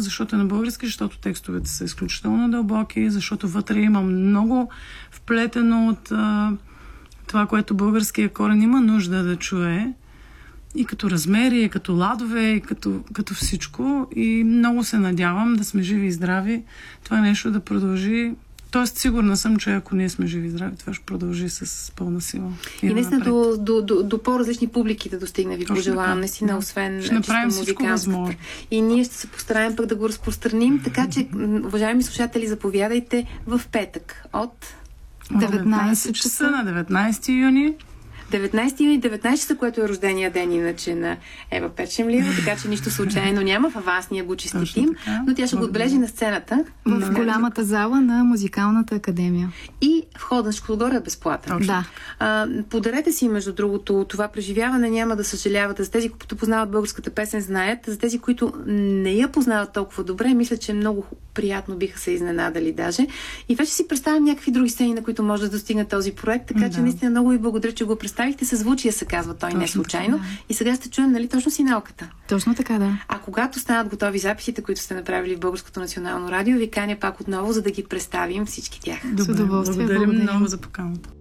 защото е на български, защото текстовете са изключително дълбоки, защото вътре има много вплетено от това, което българския корен има нужда да чуе. И като размери, и като ладове, и като всичко. И много се надявам да сме живи и здрави. Това нещо да продължи. Тоест, сигурна съм, че ако ние сме живи и здрави, това ще продължи с пълна сила. И наистина до по-различни публики да достигне, ви пожелавам, наистина, освен ще направим всичко възможно. И ние ще се постараем пък да го разпространим, така че, уважаеми слушатели, заповядайте в петък от 19 часа на 19 юни. 19 юни, 19 часа, което е рождения ден иначе на Ева Печемлиева, така че нищо случайно няма. В вас ние го честитим, но тя ще го отбележи на сцената. В голямата зала на Музикалната академия. И входът на Школогора е безплатен. Да. Подарете си, между другото, това преживяване, няма да съжалявате. За тези, които познават българската песен, знаят. За тези, които не я познават толкова добре, мисля, че много приятно биха се изненадали даже. И вече си представям някакви други сцени, на които може да достигне този проект, така че наистина много ви благодаря, че го представихте. Съзвучие се казва той, не случайно. Така, да. И сега ще чуем, нали, точно сигналката. Точно така, да. А когато станат готови записите, които сте направили в Българското национално радио, ви каня пак отново, за да ги представим всички тях. Добре, благодарим много за поканата.